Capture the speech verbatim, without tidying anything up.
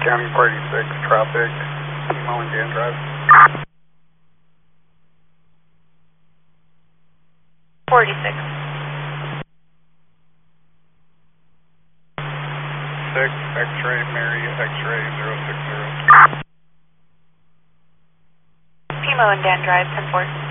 County Party six, traffic, Emo and Dan Drive. forty-six. six, X-ray, Mary, X-ray, zero six zero. Emo and Dan Drive, ten four.